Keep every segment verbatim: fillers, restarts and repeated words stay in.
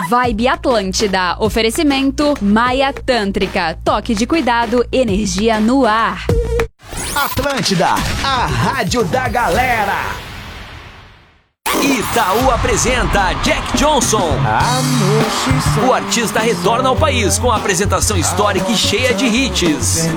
Vibe Atlântida. Oferecimento Maia Tântrica. Toque de cuidado, energia no ar. Atlântida, a rádio da galera. Itaú apresenta Jack Johnson. O artista retorna ao país com a apresentação histórica e cheia de hits.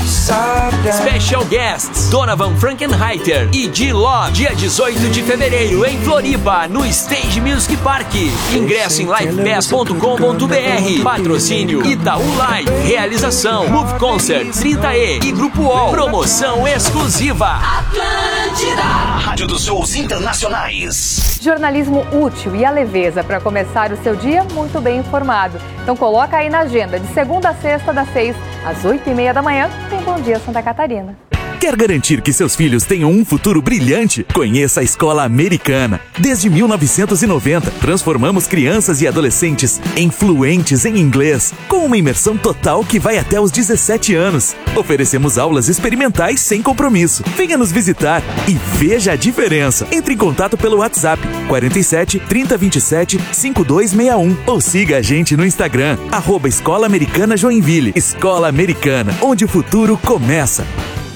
Special guests Donovan Frankenheiter e D-Log. Dia dezoito de fevereiro em Floripa, no Stage Music Park. Ingresso em live pass ponto com ponto b r. Patrocínio Itaú Live. Realização Move Concerts, trinta E e Grupo O. Promoção exclusiva Atlântida, a rádio dos shows internacionais. Jornalismo útil e a leveza para começar o seu dia muito bem informado. Então coloca aí na agenda, de segunda a sexta, das seis às oito e meia da manhã, tem Bom Dia Santa Catarina. Quer garantir que seus filhos tenham um futuro brilhante? Conheça a Escola Americana. Desde mil novecentos e noventa, transformamos crianças e adolescentes em fluentes em inglês, com uma imersão total que vai até os dezessete anos. Oferecemos aulas experimentais sem compromisso. Venha nos visitar e veja a diferença. Entre em contato pelo WhatsApp quarenta e sete, trinta, vinte e sete, cinquenta e dois sessenta e um ou siga a gente no Instagram, arroba Escola Americana Joinville. Escola Americana, onde o futuro começa.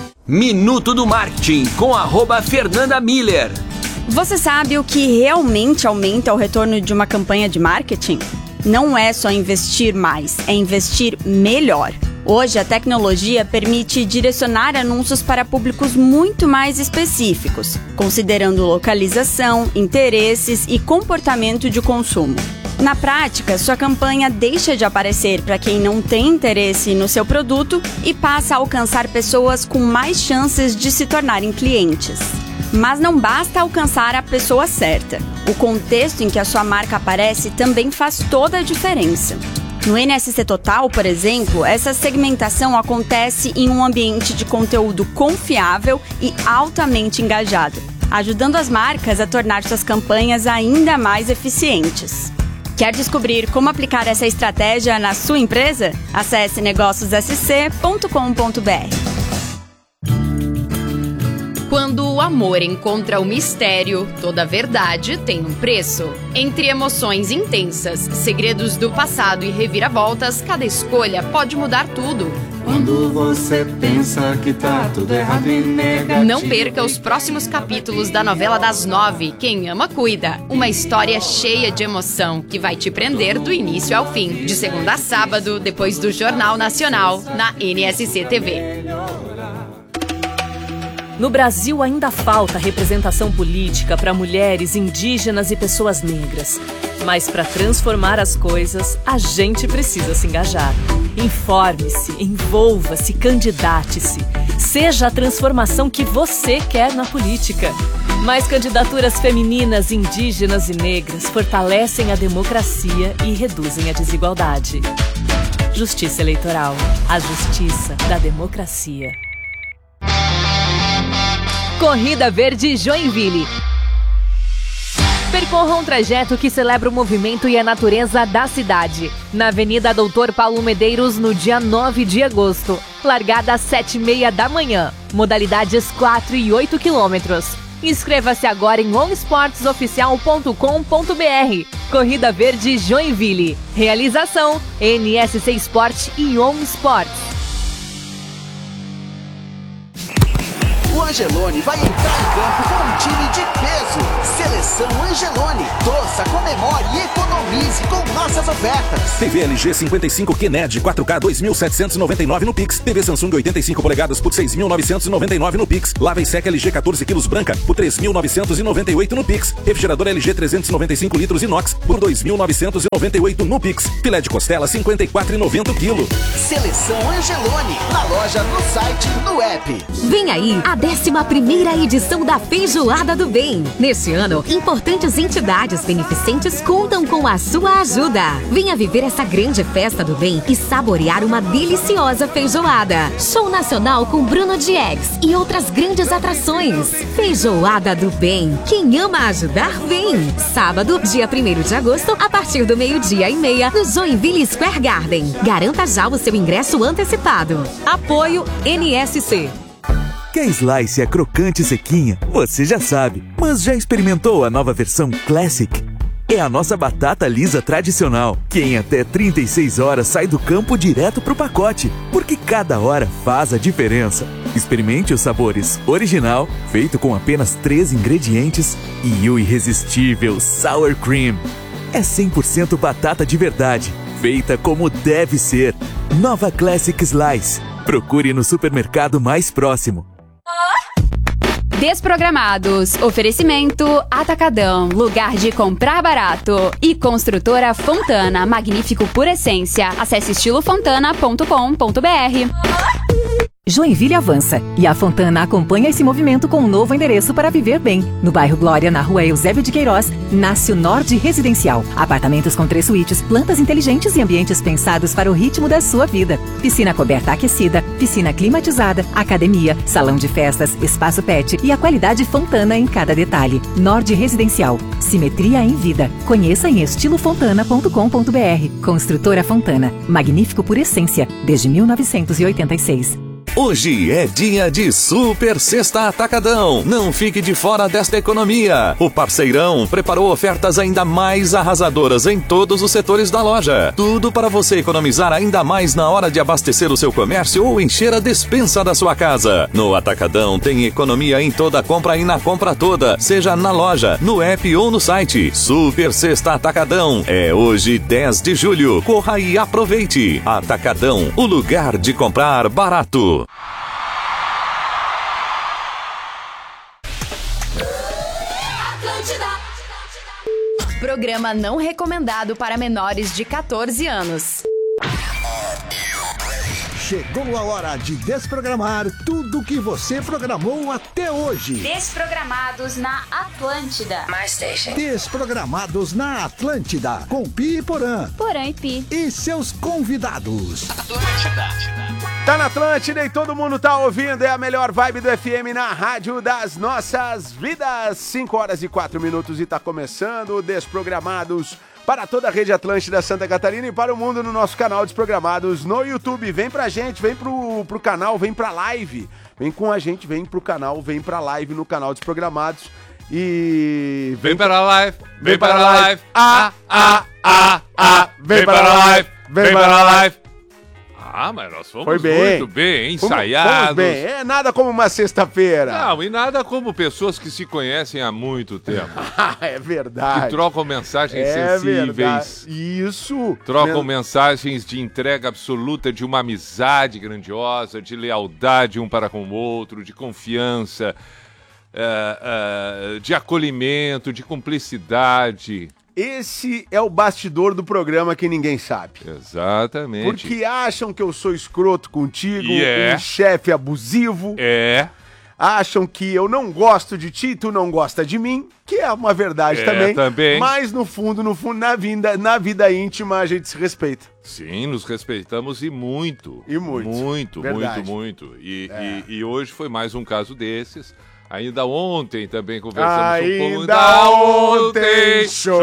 Minuto do Marketing com arroba Fernanda Miller. Você sabe o que realmente aumenta o retorno de uma campanha de marketing? Não é só investir mais, é investir melhor. Hoje, a tecnologia permite direcionar anúncios para públicos muito mais específicos, considerando localização, interesses e comportamento de consumo. Na prática, sua campanha deixa de aparecer para quem não tem interesse no seu produto e passa a alcançar pessoas com mais chances de se tornarem clientes. Mas não basta alcançar a pessoa certa. O contexto em que a sua marca aparece também faz toda a diferença. No N S C Total, por exemplo, essa segmentação acontece em um ambiente de conteúdo confiável e altamente engajado, ajudando as marcas a tornar suas campanhas ainda mais eficientes. Quer descobrir como aplicar essa estratégia na sua empresa? Acesse negócios s c ponto com ponto b r. Quando o amor encontra o mistério, toda verdade tem um preço. Entre emoções intensas, segredos do passado e reviravoltas, cada escolha pode mudar tudo. Quando você pensa que tá tudo errado e negativo. Não perca os próximos capítulos da novela das nove, Quem Ama Cuida. Uma história cheia de emoção que vai te prender do início ao fim. De segunda a sábado, depois do Jornal Nacional, na N S C T V. No Brasil ainda falta representação política para mulheres, indígenas e pessoas negras. Mas para transformar as coisas, a gente precisa se engajar. Informe-se, envolva-se, candidate-se. Seja a transformação que você quer na política. Mais candidaturas femininas, indígenas e negras fortalecem a democracia e reduzem a desigualdade. Justiça Eleitoral. A justiça da democracia. Corrida Verde Joinville. Percorra um trajeto que celebra o movimento e a natureza da cidade. Na Avenida Doutor Paulo Medeiros, no dia nove de agosto. Largada às sete e meia da manhã. Modalidades quatro e oito quilômetros. Inscreva-se agora em onsports oficial ponto com ponto b r. Corrida Verde Joinville. Realização N S C Sport e On Sports. O Angelone vai entrar em campo com um time de peso. Seleção Angelone. Torça, comemore e economize com nossas ofertas. T V L G cinquenta e cinco Q N E D quatro K dois mil setecentos e noventa e nove no Pix. T V Samsung oitenta e cinco polegadas por seis mil novecentos e noventa e nove no Pix. Lava e seca L G quatorze quilos branca por três mil novecentos e noventa e oito no Pix. Refrigerador L G trezentos e noventa e cinco litros inox por dois mil novecentos e noventa e oito no Pix. Filé de costela cinquenta e quatro reais e noventa centavos quilo. Seleção Angelone. Na loja, no site, no app. Vem aí a décima primeira edição da Feijoada do Bem. Neste ano, importantes entidades beneficentes contam com a sua ajuda. Venha viver essa grande festa do bem e saborear uma deliciosa feijoada. Show nacional com Bruno Diegues e outras grandes atrações. Feijoada do Bem. Quem ama ajudar, vem. Sábado, dia primeiro de agosto, a partir do meio-dia e meia, no Joinville Square Garden. Garanta já o seu ingresso antecipado. Apoio N S C. Quer slice é crocante e sequinha? Você já sabe, mas já experimentou a nova versão Classic? é a nossa batata lisa tradicional, que em até trinta e seis horas sai do campo direto pro pacote, porque cada hora faz a diferença. Experimente os sabores original, feito com apenas três ingredientes, e o irresistível Sour Cream. É cem por cento batata de verdade, feita como deve ser. Nova Classic Slice. Procure no supermercado mais próximo. Desprogramados. Oferecimento Atacadão, lugar de comprar barato. E Construtora Fontana, magnífico por essência. Acesse estilo fontana ponto com ponto br. Joinville avança e a Fontana acompanha esse movimento com um novo endereço para viver bem. No bairro Glória, na rua Eusébio de Queiroz, nasce o Nord Residencial. Apartamentos com três suítes, plantas inteligentes e ambientes pensados para o ritmo da sua vida. Piscina coberta aquecida, piscina climatizada, academia, salão de festas, espaço pet e a qualidade Fontana em cada detalhe. Nord Residencial. Simetria em vida. Conheça em estilo fontana ponto com ponto br. Construtora Fontana. Magnífico por essência, desde mil novecentos e oitenta e seis. Hoje é dia de Super Sexta Atacadão. Não fique de fora desta economia. O Parceirão preparou ofertas ainda mais arrasadoras em todos os setores da loja. Tudo para você economizar ainda mais na hora de abastecer o seu comércio ou encher a despensa da sua casa. No Atacadão tem economia em toda compra e na compra toda, seja na loja, no app ou no site. Super Sexta Atacadão é hoje, dez de julho. Corra e aproveite. Atacadão, o lugar de comprar barato. Programa não recomendado para menores de quatorze anos. Chegou a hora de desprogramar tudo que você programou até hoje. Desprogramados na Atlântida. My Station. Desprogramados na Atlântida, com Pi e Porã. Porã e Pi. E seus convidados. Atlântida. Tá na Atlântida e todo mundo tá ouvindo. É a melhor vibe do F M na rádio das nossas vidas. cinco horas e quatro minutos e tá começando o Desprogramados para toda a rede Atlântida Santa Catarina e para o mundo no nosso canal Desprogramados no YouTube. Vem pra gente, vem pro, pro canal, vem pra live. Vem com a gente, vem pro canal, vem pra live no canal Desprogramados. E... Vem, vem para a live, vem, vem para a live. live. Ah, ah, ah, ah, vem, vem para a live, vem, vem para a live. Ah, mas nós fomos Foi bem. muito bem, ensaiados. Fomos, fomos bem. É nada como uma sexta-feira. Não, e nada como pessoas que se conhecem há muito tempo. É verdade. Que trocam mensagens é sensíveis. Verdade. Isso. Trocam Men... mensagens de entrega absoluta, de uma amizade grandiosa, de lealdade um para com o outro, de confiança, uh, uh, de acolhimento, de cumplicidade. Esse é o bastidor do programa que ninguém sabe. Exatamente. Porque acham que eu sou escroto contigo, yeah. um chefe abusivo. É. Acham que eu não gosto de ti, tu não gosta de mim, que é uma verdade é, também. também. Mas no fundo, no fundo, na vida, na vida íntima a gente se respeita. Sim, nos respeitamos e muito. E muito. Muito, verdade. muito, muito. E, é. e, e hoje foi mais um caso desses. Ainda ontem também conversamos Ainda um pouco. Ainda ontem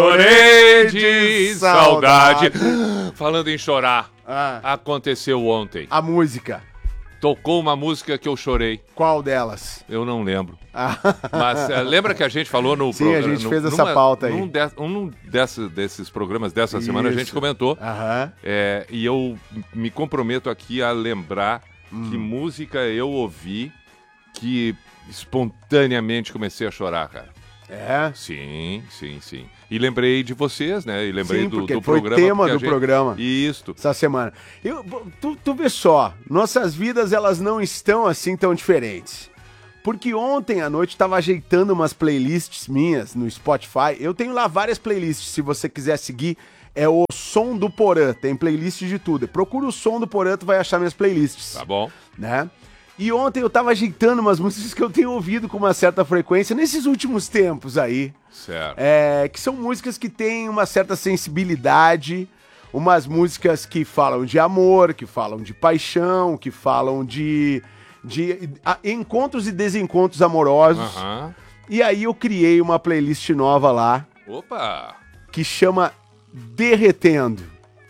chorei de saudade. Falando em chorar, ah. aconteceu ontem. A música. Tocou uma música que eu chorei. Qual delas? Eu não lembro. Ah. Mas uh, lembra que a gente falou no Sim, programa... a gente no, fez numa, essa pauta aí. Num, de, um desses, desses programas dessa Isso. semana a gente comentou. Uhum. É, e eu me comprometo aqui a lembrar hum. que música eu ouvi que... espontaneamente comecei a chorar, cara. É? Sim, sim, sim. E lembrei de vocês, né? E lembrei sim, do, do foi programa. tema do gente... programa. Isso. Essa semana. Eu, tu, tu vê só, nossas vidas elas não estão assim tão diferentes. Porque ontem à noite estava ajeitando umas playlists minhas no Spotify. Eu tenho lá várias playlists, se você quiser seguir. É o Som do Porã, tem playlist de tudo. Procura o Som do Porã, tu vai achar minhas playlists. Tá bom. Né? E ontem eu tava ajeitando umas músicas que eu tenho ouvido com uma certa frequência nesses últimos tempos aí. Certo. É, que são músicas que têm uma certa sensibilidade, umas músicas que falam de amor, que falam de paixão, que falam de, de a, encontros e desencontros amorosos. Uhum. E aí eu criei uma playlist nova lá. Opa! Que chama Derretendo.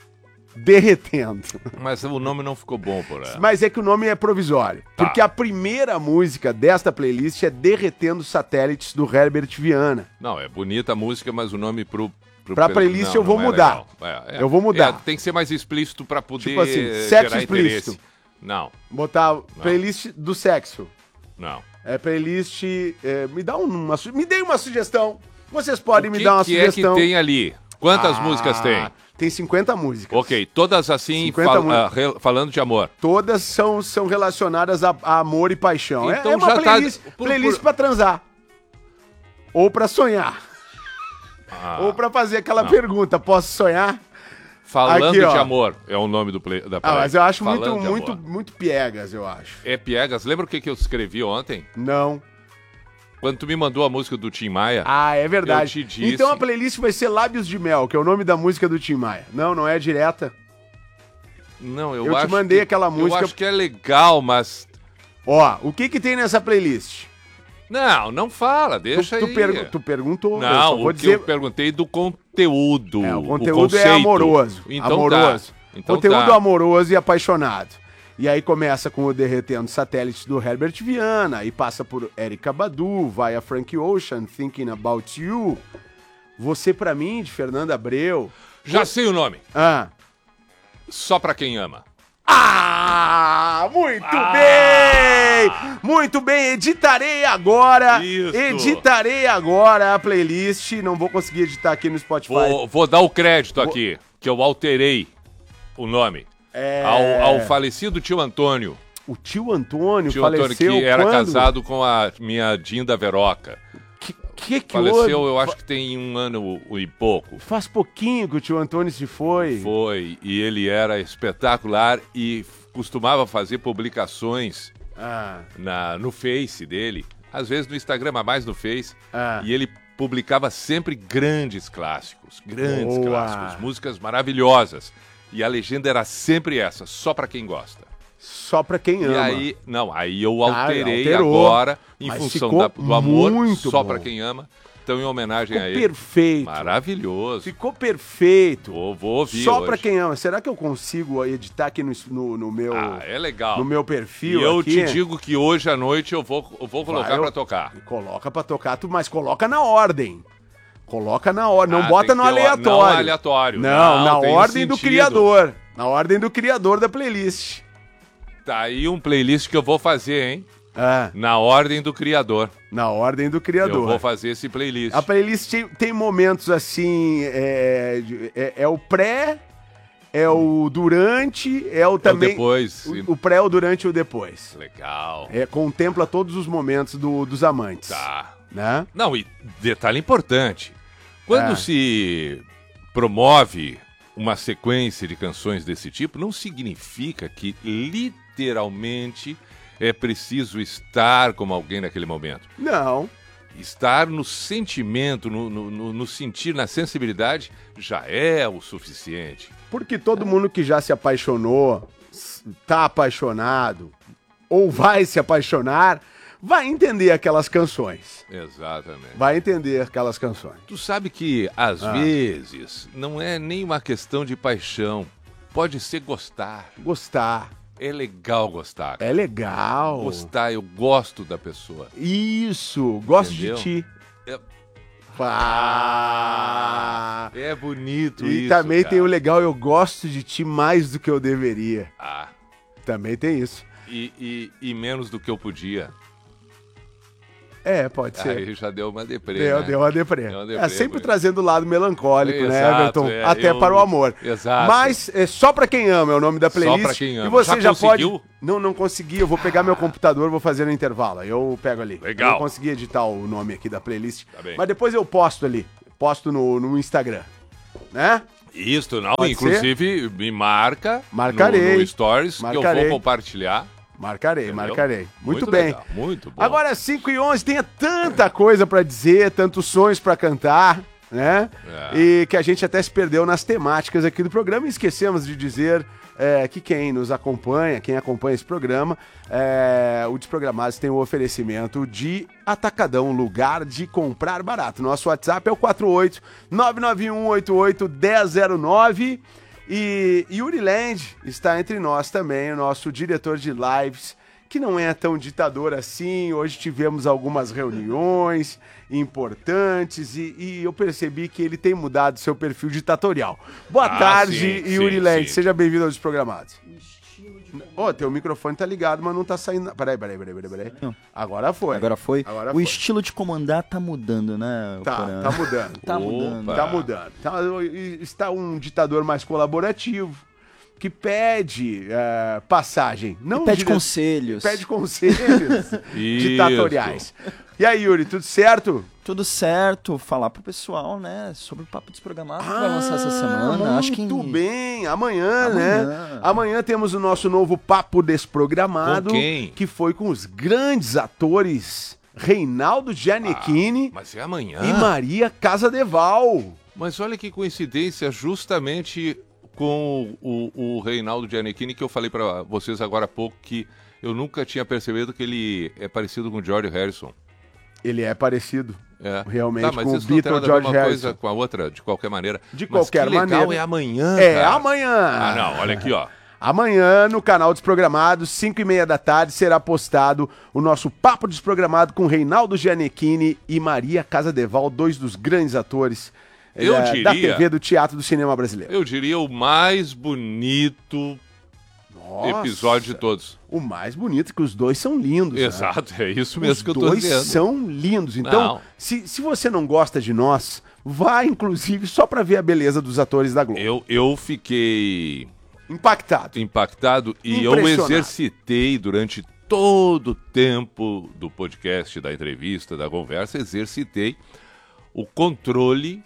Derretendo. Mas o nome não ficou bom, por aí. Mas é que o nome é provisório. Tá. Porque a primeira música desta playlist é Derretendo Satélites, do Herbert Viana. Não, é bonita a música, mas o nome pro Pra playlist não, eu vou não é mudar. É, é, eu vou mudar. É, tem que ser mais explícito pra poder Tipo assim, eh, sexo gerar explícito. interesse. Não. Botar playlist do sexo. Não. É playlist... é, me dá uma... su- Me dê uma sugestão. Vocês podem O me que dar uma que sugestão. é que tem ali? Quantas Ah, músicas tem? Tem cinquenta músicas. Ok, todas assim, cinquenta fal- mu- ah, re- falando de amor. Todas são, são relacionadas a, a amor e paixão. É- Então é, uma já tá- playlist, por- playlist por- pra transar. Ou pra sonhar. Ah, Ou pra fazer aquela não. pergunta, posso sonhar? Falando Aqui, de ó. amor, é o nome do play, da Ah, playlist. mas eu acho Falando muito, de muito, amor. muito piegas, eu acho. É piegas. Lembra o que, que eu escrevi ontem? Não. Quando tu me mandou a música do Tim Maia. Ah, é verdade. Eu te disse... Então a playlist vai ser Lábios de Mel, que é o nome da música do Tim Maia. Não, não é direta. Não, eu, Eu te acho mandei que- aquela música- Eu acho que é legal, mas... Ó, o que que tem nessa playlist? Não, não fala, deixa tu, tu aí. pergu- tu perguntou, eu só Não, vou o dizer... que eu perguntei do conteúdo. É, o conteúdo é conceito. amoroso. Então amoroso. Tá. Então conteúdo tá. amoroso e apaixonado. E aí começa com o Derretendo Satélites do Herbert Viana, aí passa por Erykah Badu, vai a Frank Ocean, Thinking About You, Você Pra Mim, de Fernanda Abreu. Já sei o nome. Ah. Só Pra Quem Ama. Ah, muito Ah! bem! Muito bem, editarei agora. Isso. Editarei agora a playlist. Não vou conseguir editar aqui no Spotify. Vou, vou dar o crédito aqui, que eu alterei o nome. É... Ao, ao falecido tio Antônio. O tio Antônio tio faleceu Antônio, que era quando? casado com a minha Dinda Veroca. Que que, que Faleceu, houve? eu acho que tem um ano e pouco. Faz pouquinho que o tio Antônio se foi. Foi, e ele era espetacular e f- costumava fazer publicações Ah. na, no Face dele, às vezes no Instagram, mas mais no Face, Ah. e ele publicava sempre grandes clássicos, grandes Boa. clássicos, músicas maravilhosas. E a legenda era sempre essa, só pra quem gosta. Só pra quem ama. E aí, não, aí eu Ah, alterei alterou. agora, em Mas função ficou da- do amor, muito só bom. pra quem ama. Então, em homenagem Ficou a ele. perfeito. Maravilhoso. Ficou perfeito. Vou, vou ouvir Só hoje. pra quem ama. Será que eu consigo editar aqui no, no, no meu, Ah, é legal. no meu perfil E eu aqui? te digo que hoje à noite eu vou, eu vou colocar Vai, eu- pra tocar. Coloca pra tocar, tu, mas coloca na ordem. Coloca na ordem, não Ah, bota tem no que ter o- aleatório. não aleatório. Não, Não, na tem um ordem do sentido. criador. Na ordem do criador da playlist. Tá aí um playlist que eu vou fazer, hein? Ah, Na ordem do criador. na ordem do criador. Eu vou fazer esse playlist. A playlist tem, tem momentos assim, é, de- é, é o pré, é o durante, é o também... depois. O, o pré, o durante e o depois. Legal. É, contempla todos os momentos do- dos amantes. Tá. Né? Não, e detalhe importante. Quando Ah. se promove uma sequência de canções desse tipo, não significa que literalmente é preciso estar como alguém naquele momento. Não. Estar no sentimento, no, no, no- no sentir, na sensibilidade, já é o suficiente. Porque todo mundo que já se apaixonou, s- tá apaixonado, ou vai se apaixonar, vai entender aquelas canções. Exatamente. Vai entender aquelas canções. Tu sabe que, às Ah. vezes, não é nem uma questão de paixão. Pode ser gostar. Gostar. É legal gostar. É legal. Gostar, eu gosto da pessoa. Isso, gosto Entendeu? de ti. É, Ah. é bonito E isso, também cara. tem o legal, eu gosto de ti mais do que eu deveria. Ah, Também tem isso. e, e, e menos do que eu podia. É, pode ser. Aí já deu uma deprê, Deu, né? deu uma deprê. Deu uma deprê, É sempre por- trazendo o lado melancólico, né, Exato, Everton? é, Até eu- para o amor. Exato. Mas é só pra quem ama, é o nome da playlist. pra quem ama. E você Já já, conseguiu? pode. Não, não consegui. Eu vou pegar meu computador, vou fazer no intervalo. Aí eu pego ali. Legal. Eu não consegui editar o nome aqui da playlist. Tá bem. Mas depois eu posto ali. Posto no, no Instagram. Né? Isso, não. Pode Inclusive, me marca Marcarei. no, no Stories, que Marcarei. eu vou compartilhar. Marcarei, Entendeu? marcarei. Muito, Muito bem. legal, muito bom. Agora, cinco e onze, tenha tanta coisa pra dizer, tantos sonhos pra cantar, né? É. E que a gente até se perdeu nas temáticas aqui do programa e esquecemos de dizer é, que quem nos acompanha, quem acompanha esse programa, é, o Desprogramados tem o oferecimento de Atacadão, lugar de comprar barato. Nosso WhatsApp é o quatro oito nove nove um oito oito um zero zero nove. E Yuri Land está entre nós também, o nosso diretor de lives, que não é tão ditador assim. Hoje tivemos algumas reuniões importantes e, e eu percebi que ele tem mudado seu perfil ditatorial. Boa Ah, tarde, sim, Yuri sim, Lente. sim. Seja bem-vindo ao Desprogramados. Ô, teu microfone tá ligado, mas não tá saindo. Peraí, peraí, peraí, peraí. peraí. Não. Agora foi. Agora foi? Agora o foi. estilo de comandar tá mudando, né? Tá, Porã? tá mudando. Tá Opa. mudando. Tá mudando. Tá, está um ditador mais colaborativo, que pede eh, passagem. Não pede dire- conselhos. Pede conselhos ditatoriais. E aí, Yuri, tudo certo? Tudo certo. Falar pro pessoal, né, sobre o Papo Desprogramado que vai lançar essa semana. Acho que em... Muito bem, amanhã, né? Amanhã. Amanhã temos o nosso novo Papo Desprogramado. Com quem? Que foi com os grandes atores Reinaldo Gianecchini Mas é amanhã. e Maria Casadeval. Mas olha que coincidência, justamente com o, o Reinaldo Gianecchini, que eu falei pra vocês agora há pouco, que eu nunca tinha percebido que ele é parecido com o George Harrison. Ele é parecido, É. realmente, Tá, mas com o isso não tem Beatle nada a ver George uma Harrison. coisa com a outra, de qualquer maneira. De Mas qualquer que legal, maneira. é amanhã, É, cara. amanhã. Ah, não, olha aqui, ó. Amanhã, no canal Desprogramados, cinco e meia da tarde, será postado o nosso Papo Desprogramado com Reinaldo Gianecchini e Maria Casadeval, dois dos grandes atores Eu eh, diria- da T V, do teatro, do cinema brasileiro. Eu diria o mais bonito Nossa, episódio de todos. O mais bonito, que os dois são lindos. Exato, né? é isso mesmo os que eu tô dois dizendo. são lindos. Então, Não. se, se você não gosta de nós, vá, inclusive, só pra ver a beleza dos atores da Globo. Eu, eu fiquei Impactado. impactado e eu Impressionado. exercitei durante todo o tempo do podcast, da entrevista, da conversa, exercitei o controle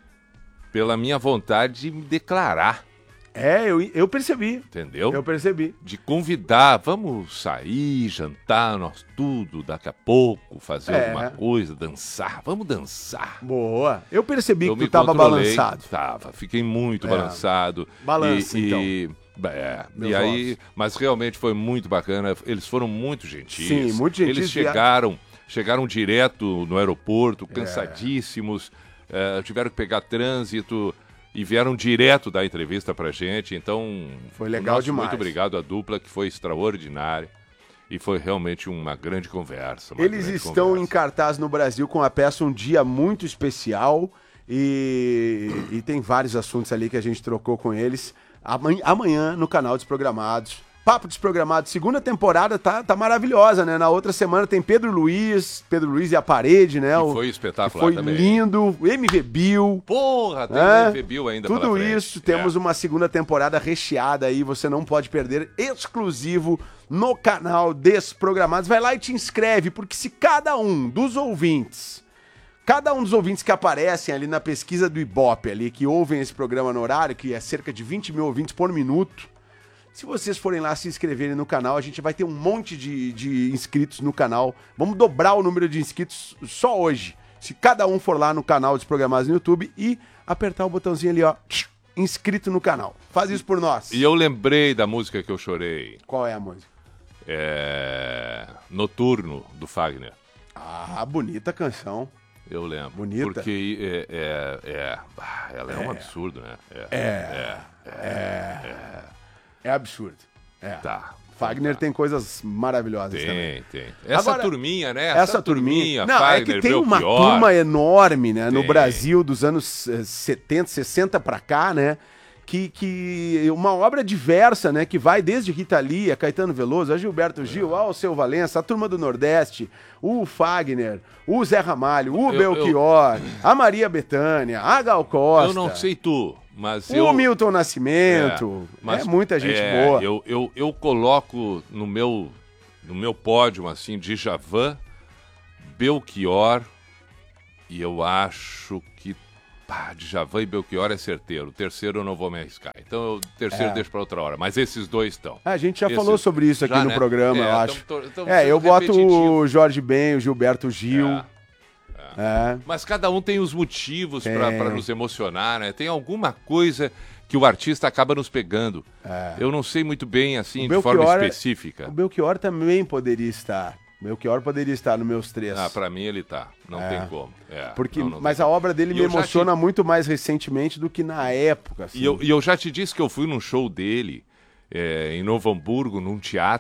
pela minha vontade de me declarar. É, eu, eu percebi. Entendeu? Eu percebi. De convidar, vamos sair, jantar, nós tudo, daqui a pouco, fazer É. alguma coisa, dançar, vamos dançar. Boa. Eu percebi Eu que tu me tava controlei, balançado. Tava, fiquei muito É. balançado. Balança, e, então. E, é, Meus e aí, ossos. mas realmente foi muito bacana, eles foram muito gentis. Sim, muito gentis, Eles vieram- chegaram, chegaram direto no aeroporto, É. cansadíssimos, eh, tiveram que pegar trânsito e vieram direto dar entrevista pra gente, então... Foi legal nosso demais. Muito obrigado à dupla, que foi extraordinária. E foi realmente uma grande conversa. uma Eles grande estão conversa. em cartaz no Brasil com a peça Um Dia Muito Especial e, e tem vários assuntos ali que a gente trocou com eles. Amanhã, amanhã no canal Desprogramados. Papo Desprogramado, segunda temporada tá, tá maravilhosa, né? Na outra semana tem Pedro Luiz, Pedro Luiz e a Parede, né? Que O- foi espetacular Foi também. lindo, M V Bill. Porra, tem É, o M V Bill ainda Tudo pela frente. isso, temos É. uma segunda temporada recheada aí, você não pode perder, exclusivo no canal Desprogramados. Vai lá e te inscreve, porque se cada um dos ouvintes, cada um dos ouvintes que aparecem ali na pesquisa do Ibope ali, que ouvem esse programa no horário, que é cerca de vinte mil ouvintes por minuto, se vocês forem lá se inscreverem no canal, a gente vai ter um monte de, de inscritos no canal. Vamos dobrar o número de inscritos só hoje. Se cada um for lá no canal Desprogramados no YouTube e apertar o botãozinho ali, ó, inscrito no canal. Faz isso por nós. E eu lembrei da música que eu chorei. Qual é a música? É... Noturno, do Fagner. Ah, bonita canção. Eu lembro. Bonita. Porque é, é, é- ah, ela é, um absurdo, né? É. É. É. É absurdo. É. Tá. Fagner tem coisas maravilhosas também. Tem, tem. Essa Agora, turminha, né? Essa, turminha. Não, Fagner, é que tem uma Belchior. turma enorme, né, no Tem. Brasil dos anos eh, setenta, sessenta pra cá, né? Que, que uma obra diversa, né? Que vai desde Rita Lee, a Caetano Veloso, a Gilberto Gil, ao Seu Valença, a Turma do Nordeste, o Fagner, o Zé Ramalho, o Eu- Belchior, a Maria Bethânia, a Gal Costa. Eu não sei tu, mas O eu... Milton Nascimento. É, mas é muita gente é, boa. Eu, eu, eu coloco no meu, no meu pódio, assim, Djavan, Belchior, e eu acho que pá, Djavan e Belchior é certeiro. O terceiro eu não vou me arriscar. Então o terceiro É. deixo para outra hora. Mas esses dois estão. A gente já Esses- falou sobre isso aqui já, no né? programa, É, eu tamo- acho. tamo- tamo é, sendo eu boto repetitivo. o Jorge Ben, o Gilberto Gil. É. É. Mas cada um tem os motivos Tem. para nos emocionar, né? Tem alguma coisa que o artista acaba nos pegando. É. Eu não sei muito bem, assim, O de forma Belchior é- específica. O Belchior também poderia estar. O Belchior poderia estar nos meus três. Ah, pra mim ele tá. Não É. tem como. É, Porque, não, não mas tem a como. obra dele E me eu já emociona te- muito mais recentemente do que na época. Assim. E eu, e eu já te disse que eu fui num show dele é, em Novo Hamburgo, num teatro,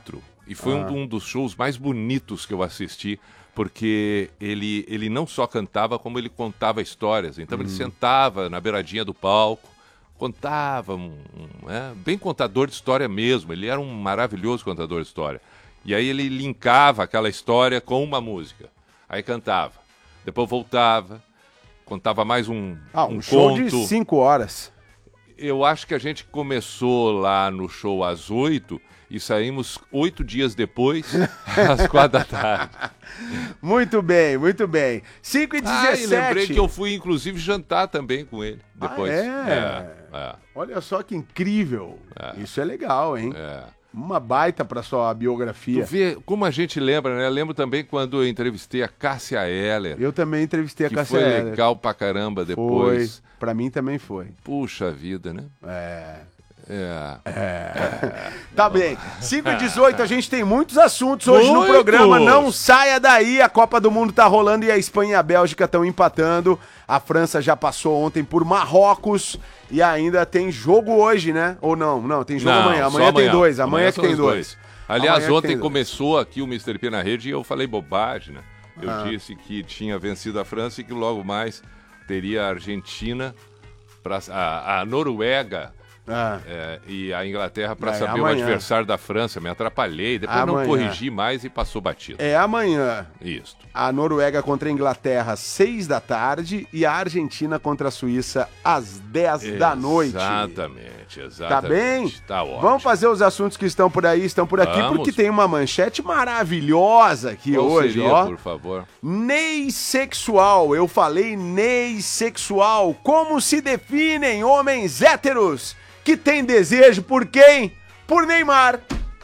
E foi Ah. um, um dos shows mais bonitos que eu assisti, porque ele, ele não só cantava, como ele contava histórias. Então ele Uhum. sentava na beiradinha do palco, contava, um, um, é, bem contador de história mesmo. Ele era um maravilhoso contador de história. E aí ele linkava aquela história com uma música. Aí cantava, depois voltava, contava mais um, Ah, um, um show conto. de cinco horas. Eu acho que a gente começou lá no show às oito e saímos oito dias depois, às quatro da tarde. Muito bem, muito bem. cinco e Ah, dezessete. e lembrei que eu fui, inclusive, jantar também com ele depois. Ah, é? É, é. Olha só que incrível. É. Isso é legal, hein? É. Uma baita pra sua biografia. Tu vê como a gente lembra, né? Eu lembro também quando eu entrevistei a Cássia Eller. Eu também entrevistei a que Cássia foi Eller. legal pra caramba depois. Foi. Pra mim também foi. Puxa vida, né? É. É. É. Tá bem. cinco e dezoito, a gente tem muitos assuntos hoje no Muitos! programa. Não saia daí. A Copa do Mundo tá rolando e a Espanha e a Bélgica estão empatando. A França já passou ontem por Marrocos. E ainda tem jogo hoje, né? Ou não? Não, tem jogo Não, amanhã. só Amanhã tem amanhã. dois. Amanhã, Amanhã que são tem os dois. dois. Aliás, Amanhã que ontem tem dois. começou aqui o mister P na rede e eu falei bobagem, né? Eu Ah. disse que tinha vencido a França e que logo mais teria a Argentina, pra, a, a Noruega Ah. é, e a Inglaterra para É, saber o amanhã. adversário da França. Me atrapalhei, depois Amanhã. não corrigi mais e passou batido. É amanhã. Isso. A Noruega contra a Inglaterra, seis da tarde. E a Argentina contra a Suíça, às dez da noite. Exatamente, exatamente. Tá bem? Tá ótimo. Vamos fazer os assuntos que estão por aí, estão por aqui, Vamos. porque tem uma manchete maravilhosa aqui Qual hoje, seria, ó. por favor? Ney sexual, eu falei ney sexual. Como se definem homens héteros que têm desejo por quem? Por Neymar.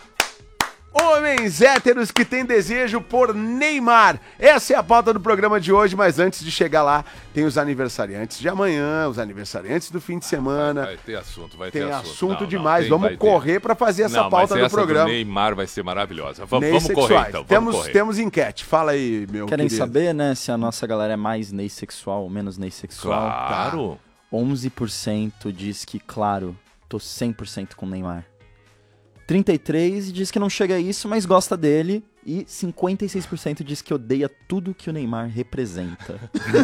Homens héteros que têm desejo por Neymar. Essa é a pauta do programa de hoje, mas antes de chegar lá, tem os aniversariantes de amanhã, os aniversariantes do fim de semana. Vai ter assunto, vai Tem ter assunto, assunto. Não, demais. não, tem, Vamos vai correr ter. para fazer essa Não, pauta mas do essa programa. Do Neymar vai ser maravilhosa. Vamos, Ney vamos correr sexuais. então. Vamos Temos, correr. temos enquete. Fala aí, meu Querem querido. saber, né, se a nossa galera é mais Ney sexual ou menos Ney sexual? Claro. onze por cento diz que, claro, tô cem por cento com o Neymar. trinta e três por cento diz que não chega a isso, mas gosta dele. E cinquenta e seis por cento diz que odeia tudo que o Neymar representa.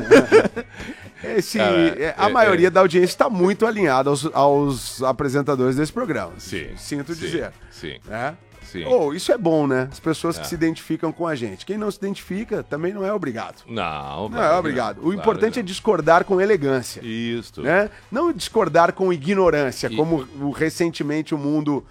Esse, Cara, é, a é, maioria é. da audiência está muito alinhada aos, aos apresentadores desse programa. Sim. Sinto sim, dizer. Sim. É? Sim. Oh, isso é bom, né? As pessoas É. que se identificam com a gente. Quem não se identifica também não é obrigado. Não, Não é obrigado. O claro importante que é discordar com elegância. não. Isso. Né? Não discordar com ignorância, E- como o- recentemente o mundo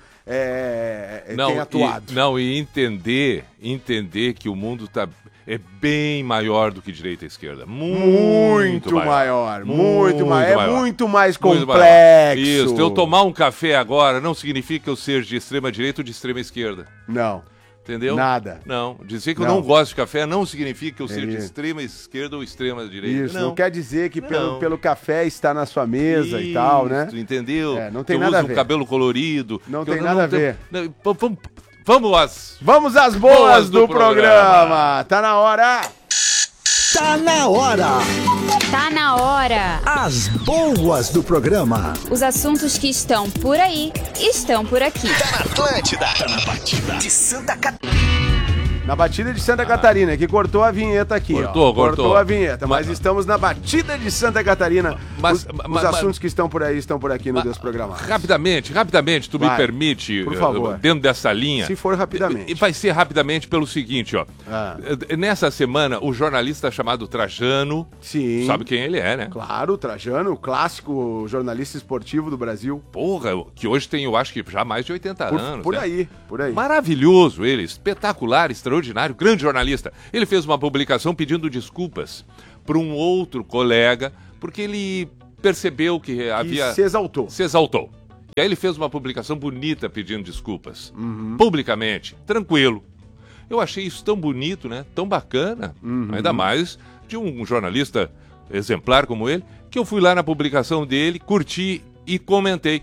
é, Não, tem atuado. E, não, e entender, entender que o mundo tá, é bem maior do que direita e esquerda. Muito, Muito maior, muito maior. É muito mais Muito maior. complexo. Isso, eu tomar um café agora não significa que eu seja de extrema direita ou de extrema esquerda. Não. Entendeu? Nada. Não. Dizer que eu Não. não gosto de café não significa que eu seja de Entendi. extrema esquerda ou extrema direita. Isso, não. quer dizer que pelo, Não. pelo café estar na sua mesa e tal, né? Isso, entendeu? É, não tem que eu nada uso a ver. um cabelo colorido. Não que tem eu nada a tenho- ver. Não, v- vamos, vamos às... Vamos às boas, Boas do, do programa. programa. Tá na hora. Tá na hora. Tá na hora. As boas do programa. Os assuntos que estão por aí estão por aqui. Tá na Atlântida. Tá na batida de Santa Catarina. Na batida de Santa Catarina, que cortou a vinheta aqui. Cortou, ó. cortou. a vinheta, mas, Mas- estamos na batida de Santa Catarina. Mas- os mas- os mas- assuntos que estão por aí estão por aqui no Deus Programado. Rapidamente, rapidamente, tu me Vai, permite, por eh, favor. dentro dessa linha. Se for rapidamente. E vai ser rapidamente pelo seguinte, ó. Ah. Eh, Nessa semana, o jornalista chamado Trajano, Sim. sabe quem ele é, né? Claro, Trajano, o clássico jornalista esportivo do Brasil. Porra, que hoje tem, eu acho que já mais de oitenta Por, anos. por né? aí, por aí. Maravilhoso ele, espetacular, extraordinário, grande jornalista. Ele fez uma publicação pedindo desculpas para um outro colega, porque ele percebeu que havia... se exaltou. Se exaltou. E aí ele fez uma publicação bonita pedindo desculpas. Uhum. Publicamente, tranquilo. Eu achei isso tão bonito, né? Tão bacana. Uhum. Ainda mais de um jornalista exemplar como ele, que eu fui lá na publicação dele, curti e comentei.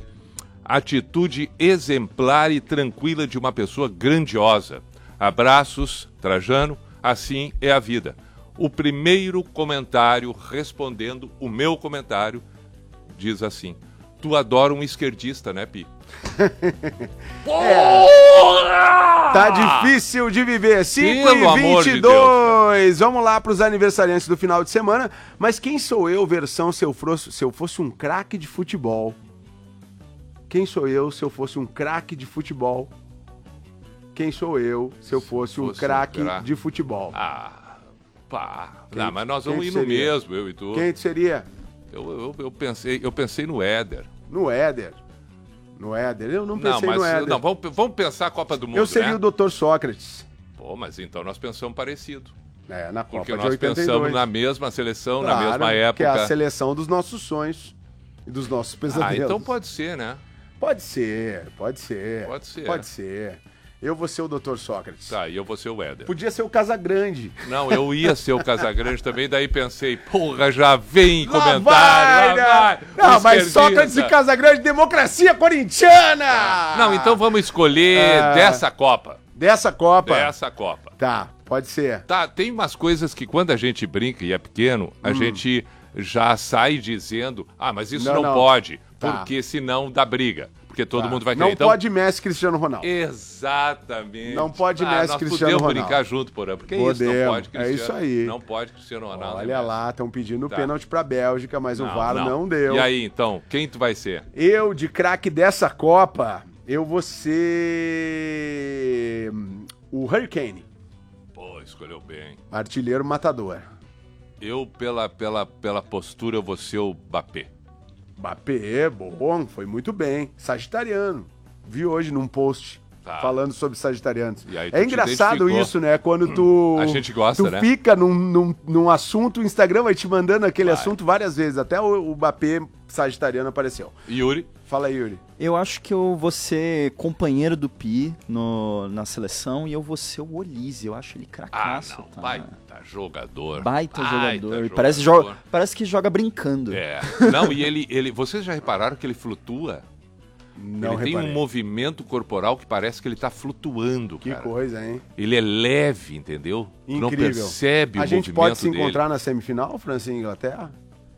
Atitude exemplar e tranquila de uma pessoa grandiosa. Abraços, Trajano, assim é a vida. O primeiro comentário respondendo o meu comentário diz assim: tu adora um esquerdista, né, Pi? É. Tá difícil de viver. cinco e vinte e dois. Vamos lá para os aniversariantes do final de semana. Mas quem sou eu, versão se eu fosse, se eu fosse um craque de futebol? Quem sou eu se eu fosse um craque de futebol? Quem sou eu se eu fosse, se fosse um craque um de futebol? Ah, pá. Quem, não, mas nós vamos ir no seria? mesmo, eu e tu. Quem seria? Eu, eu, eu, pensei, eu pensei no Éder. No Éder. No Éder. Eu não pensei não, mas, no Éder. Não, vamos, vamos pensar a Copa do Mundo, Eu seria né? o doutor Sócrates. Pô, mas então nós pensamos parecido. É, na Copa Porque de nós oitenta e dois. pensamos na mesma seleção, claro, na mesma época. Que é a seleção dos nossos sonhos e dos nossos pesadelos. Ah, então pode ser, né? Pode ser, pode ser. Pode ser. Pode ser. Eu vou ser o doutor Sócrates. Tá, e eu vou ser o Éder. Podia ser o Casagrande. Não, eu ia ser o Casagrande também, daí pensei, porra, já vem lá comentário, vai, lá né? vai. Não, mas Sócrates e Casagrande, democracia corintiana! Não, então vamos escolher É. dessa Copa. Dessa Copa? Dessa Copa. Tá, pode ser. Tá, tem umas coisas que quando a gente brinca e é pequeno, a Hum. gente já sai dizendo, ah, mas isso Não, não, não. pode, Tá. porque senão dá briga. Porque todo Tá. mundo vai querer. Não então, pode Messi Cristiano Ronaldo. Exatamente. Não pode ah, Messi nós Cristiano podemos Ronaldo. brincar junto, porra. Porque é isso, Podemos, não pode é Cristiano. isso aí. Não pode Cristiano Ronaldo. Olha né, lá, estão pedindo Tá. pênalti pra Bélgica, mas o V A R não. deu. E aí, então, quem tu vai ser? Eu, de craque dessa Copa, eu vou ser o Hurricane, Pô, escolheu bem. artilheiro matador. Eu, pela, pela, pela postura, eu vou ser o Mbappé. Mbappé, bom, foi muito bem. Sagitariano. Vi hoje num post Tá. falando sobre sagitarianos. E aí tu É te engraçado identificou. isso, né? Quando tu. A gente gosta, tu né? fica num, num, num assunto, o Instagram vai te mandando aquele Vai. assunto várias vezes. Até o, o Mbappé sagitariano apareceu. Yuri? Fala aí, Yuri. Eu acho que eu vou ser companheiro do Pi no, na seleção e eu vou ser o Olise. Eu acho ele Ah, cracaço. não. tá? Baita jogador. Baita, jogador. jogador. Parece, joga, parece que joga brincando. É. Não, e ele, ele. Vocês já repararam que ele flutua? Não ele tem reparei. um movimento corporal que parece que ele tá flutuando, Que cara. coisa, hein? Ele é leve, entendeu? Tu Incrível. não percebe o A gente movimento pode se dele. encontrar na semifinal, França e Inglaterra?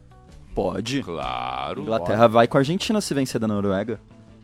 Pode. Claro. Inglaterra vai com a Argentina se vencer da Noruega.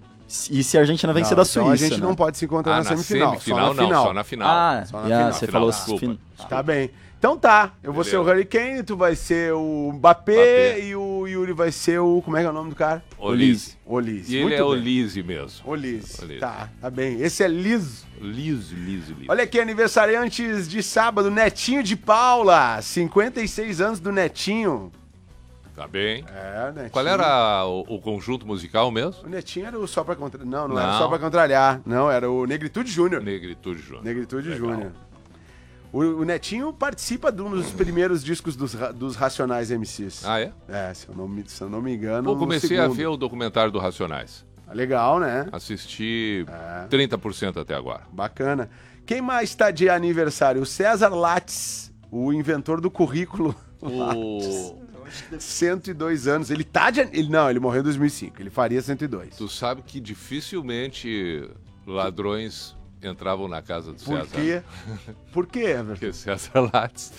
E se a Argentina vencer da Suíça, Então a gente né? não pode se encontrar Ah, na na semifinal. semifinal só na não, final. só na final. Ah, Só na yeah, final. você Final, falou... desculpa. fin- Tá bem. Então tá, eu vou Beleza. ser o Hurricane, tu vai ser o Mbappé, Mbappé. e o Yuri vai ser o... Como é que é o nome do cara? Olise. Olise. E ele Muito é bem. Olise mesmo. Olise. Olise. Tá, tá bem. Esse é liso. Liso, liso, liso. Olha aqui, aniversariantes de sábado, Netinho de Paula, cinquenta e seis anos do Netinho. Tá bem. É, Netinho. Qual era o, o conjunto musical mesmo? O Netinho era o Só Pra Contrariar. Não, não, Não. era Só Pra Contrariar. Não, era o Negritude Júnior. Negritude Júnior. Negritude Legal. Júnior. O, o Netinho participa de um dos primeiros discos dos, Ra- dos Racionais M Cs. Ah, é? É, se eu não me, se eu não me engano. Pô, no comecei a segundo. ver o documentário do Racionais. Legal, né? Assisti É. trinta por cento até agora. Bacana. Quem mais está de aniversário? O César Lattes, o inventor do currículo. Lattes. O... cento e dois anos. Ele tá de... Ele, não, ele morreu em dois mil e cinco. Ele faria cento e dois. Tu sabe que dificilmente ladrões entravam na casa do Por César. quê? Por quê, Everton? Porque César Lattes.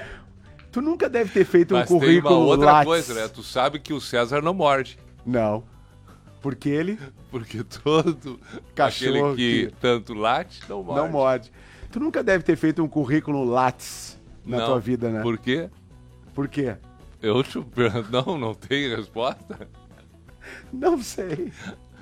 Tu nunca deve ter feito um Mas tem currículo uma outra Lattes. coisa, né? Tu sabe que o César não morde. Não. Porque ele Porque todo Cachorro aquele que, que- não late, não morde. não morde. Tu nunca deve ter feito um currículo Lattes na Não. tua vida, né? Por quê? Por quê? Eu te... Não, não tem resposta? Não sei.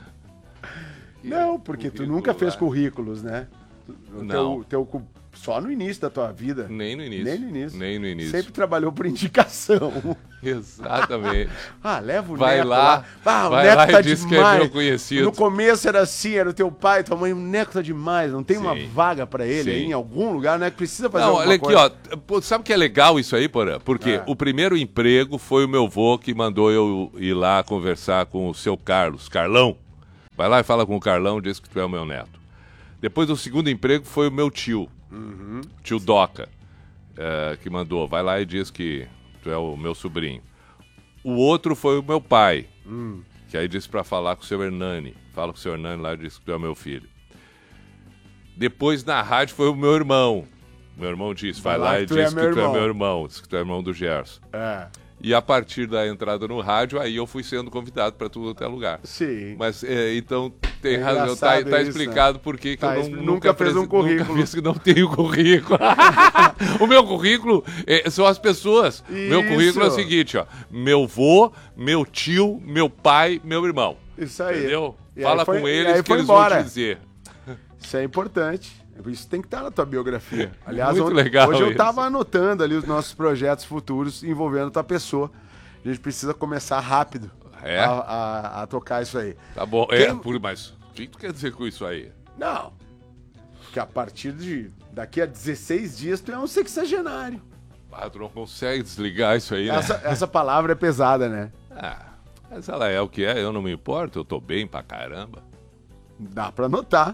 Não, porque tu nunca fez currículos, né? O Não. Teu, teu, cu- só no início da tua vida. Nem no início. Nem no início. Nem no início. Sempre trabalhou por indicação. Exatamente. Ah, leva o Vai Neco lá, Ah, o vai Neco lá e tá diz que é demais. meu conhecido. No começo era assim, era o teu pai, tua mãe, o Neco tá demais. Não tem uma Sim. vaga pra ele aí Sim. em algum lugar, o Neco precisa fazer Não, alguma olha aqui, coisa. ó. Pô, sabe o que é legal isso aí, Porã? Porque É. o primeiro emprego foi o meu avô que mandou eu ir lá conversar com o seu Carlos, Carlão. Vai lá e fala com o Carlão, diz que tu é o meu neto. Depois o segundo emprego foi o meu tio, Uhum. tio Doca, é, que mandou. Vai lá e diz que tu é o meu sobrinho. O outro foi o meu pai, Hum. que aí disse pra falar com o seu Hernani. Fala com o seu Hernani lá e diz que tu é o meu filho. Depois na rádio foi o meu irmão. Meu irmão disse, vai, lá e que tu diz é que meu tu é irmão. meu irmão. Diz que tu é irmão do Gerson. É. E a partir da entrada no rádio, aí eu fui sendo convidado para tudo até lugar. Sim. Mas, é, então, Tem É razão, tá, engraçado tá isso, explicado né? por que Tá, eu expli- não, nunca fez um presen- currículo. Nunca fiz que não tenho currículo. O meu currículo é, são as pessoas. Meu currículo é o seguinte, ó. Meu vô, meu tio, meu pai, meu irmão. Isso aí. Entendeu? E Fala aí foi- com e eles aí que foi eles embora. vão te dizer. Isso é importante. Isso tem que estar na tua biografia. Aliás, Muito ontem- legal hoje eu isso. tava anotando ali os nossos projetos futuros envolvendo a tua pessoa. A gente precisa começar rápido É? a, a- a tocar isso aí. Tá bom. É, Quem- por, mas o que tu quer dizer com isso aí? Não. Porque a partir de daqui a dezesseis dias tu é um sexagenário. Ah, tu não consegue desligar isso aí, né? Essa, essa palavra é pesada, né? Ah, mas ela é o que é, eu não me importo, eu tô bem pra caramba. Dá pra notar.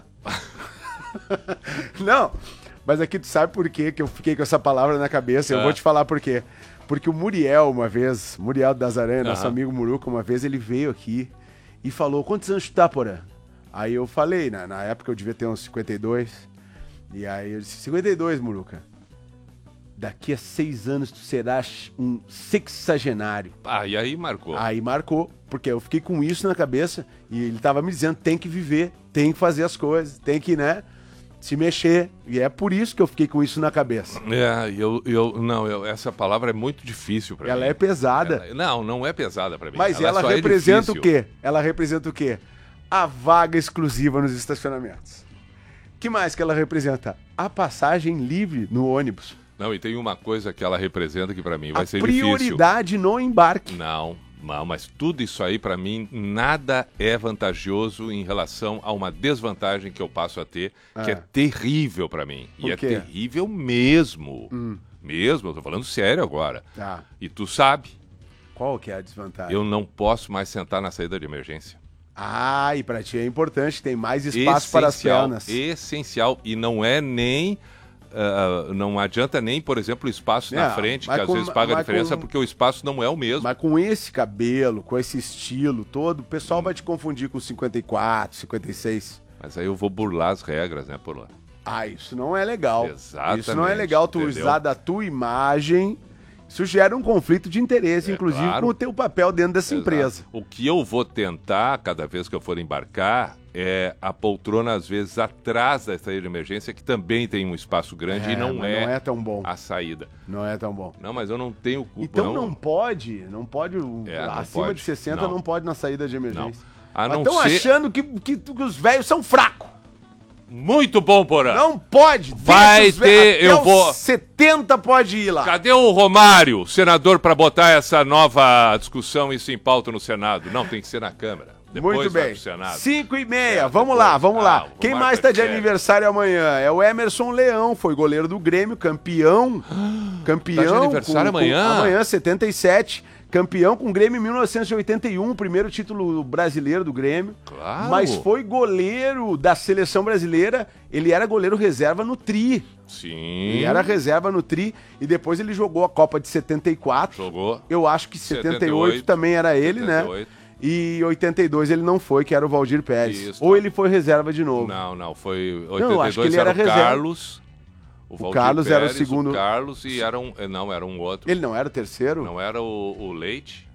Não, mas aqui tu sabe por quê que eu fiquei com essa palavra na cabeça. Eu Ah. vou te falar por quê. Porque o Muriel, uma vez, Muriel das Aranhas, nosso Aham. amigo Muruca, uma vez ele veio aqui e falou: quantos anos tu tá, Porã? Aí eu falei, né? Na época eu devia ter uns cinquenta e dois. E aí eu disse: cinquenta e dois, Muruca. Daqui a seis anos tu serás um sexagenário. Ah, e aí marcou. Aí marcou, porque eu fiquei com isso na cabeça e ele tava me dizendo: tem que viver, tem que fazer as coisas, tem que, né, se mexer. E é por isso que eu fiquei com isso na cabeça. É, eu, eu não, eu, essa palavra é muito difícil pra mim. Ela é pesada. Ela- não, não é pesada pra mim. Mas ela, só é representa difícil. o quê? Ela representa o quê? A vaga exclusiva nos estacionamentos. Que mais que ela representa? A passagem livre no ônibus. Não, e tem uma coisa que ela representa que pra mim vai A ser difícil. prioridade no embarque. Não, não, mas tudo isso aí pra mim nada é vantajoso em relação a uma desvantagem que eu passo a ter, que Ah. é terrível pra mim. Por E é quê? terrível mesmo. Hum. Mesmo, eu tô falando sério agora. Tá. E tu sabe, Qual que é a desvantagem? eu não posso mais sentar na saída de emergência. Ah, e pra ti é importante, tem mais espaço para as Essencial, pernas. Essencial. E não é nem. ah, não adianta nem, por exemplo, o espaço na Não, frente, mas que às com- vezes paga a mas diferença, com- porque o espaço não é o mesmo. Mas com esse cabelo, com esse estilo todo, o pessoal vai te confundir com cinquenta e quatro, cinquenta e seis. Mas aí eu vou burlar as regras, né, por lá. Ah, isso não é legal. Exatamente, Isso não é legal tu entendeu? usar da tua imagem. Isso gera um conflito de interesse, inclusive, claro. com o teu papel dentro dessa Exato. empresa. O que eu vou tentar, cada vez que eu for embarcar, é a poltrona, às vezes, atrás da saída de emergência, que também tem um espaço grande É, e não mas é, não é tão bom. a saída. Não é tão bom. Não, mas eu não tenho culpa. Então não, pode, não pode, o- É, não acima pode. de sessenta não. Não. pode na saída de emergência. Não. A Mas não estão ser- achando que, que, que os velhos são fracos. Muito bom, Porã. Não pode. Vai Deixa os velhos- ter, até eu os vou- setenta pode ir lá. Cadê o Romário, senador, para botar essa nova discussão, isso em pauta no Senado? Não, tem que ser na Câmara. Depois Muito vai bem. pro Senado. cinco e meia, É, vamos depois. lá, vamos Ah, lá. o Quem Romário mais tá tá de de férias. aniversário amanhã? É o Emerson Leão, foi goleiro do Grêmio, campeão. Campeão. Tá de aniversário amanhã? amanhã, setenta e sete. Campeão com o Grêmio em mil novecentos e oitenta e um, o primeiro título brasileiro do Grêmio. Claro. Mas foi goleiro da seleção brasileira, ele era goleiro reserva no Tri. Sim. Ele era reserva no Tri e depois ele jogou a Copa de setenta e quatro. Jogou. Eu acho que setenta e oito, setenta e oito também era ele, setenta e né? oito. E oitenta e dois ele não foi, que era o Valdir Pérez. Isso. Ou ele foi reserva de novo. Não, não, foi Não, eu oitenta e acho que dois ele era, era o reserva. Carlos. O, Valdir Carlos era o Pérez, segundo- O Carlos e era um, eh, não, era um outro. Ele não era o terceiro? Não era o, o Leite?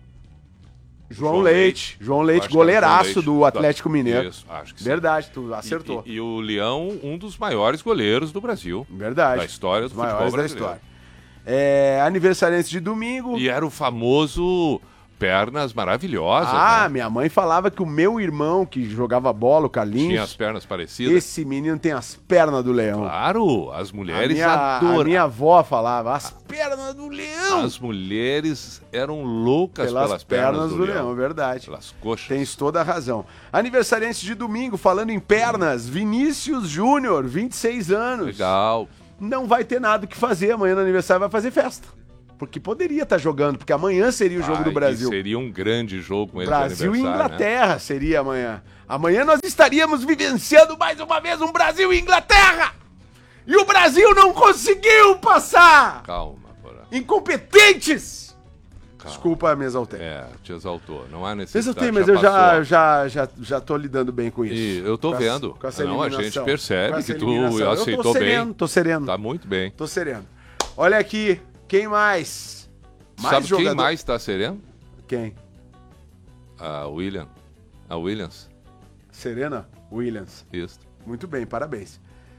João, João Leite. Leite. João Eu Leite, acho que era goleiraço João Leite. do Atlético Mineiro. Isso, acho que sim. Verdade, tu acertou. E, e- e o Leão, um dos maiores goleiros do Brasil. Verdade. Da história do Os futebol maiores da brasileiro. história. É, aniversariante de domingo. E era o famoso pernas maravilhosas, Ah, né? minha mãe falava que o meu irmão, que jogava bola, o Carlinhos, Tinha as pernas parecidas. esse menino tem as pernas do leão. Claro, as A mulheres minha, adoram. a minha avó falava, as pernas do leão. As mulheres eram loucas Pelas, pelas, pernas, do, leão. verdade. Pelas coxas. Tens toda a razão. Aniversariante de domingo, falando em pernas, Vinícius Júnior, vinte e seis anos. Legal. Não vai ter nada o que fazer amanhã no aniversário, vai fazer festa. Porque poderia estar jogando, porque amanhã seria o jogo Ah, do e Brasil. seria um grande jogo com ele de Brasil e aniversário, Inglaterra seria amanhã. Amanhã nós estaríamos vivenciando mais uma vez um Brasil e Inglaterra. E o Brasil não conseguiu passar. Né? Calma, Porã. Incompetentes. Desculpa, me exaltei. É, te exaltou. Não há necessidade. Exaltei, mas eu já, passou. já, já, já tô lidando bem com isso. E eu tô Com vendo. essa- com essa Não, a gente eliminação. percebe Com essa que tu eliminação. Eu tô aceitou sereno, bem. tô sereno. Tá muito bem. Tô sereno. Olha aqui, quem mais? Sabe jogador- quem mais tá sereno? Quem? A William. A Williams. Serena Williams. Isso. Muito bem, parabéns.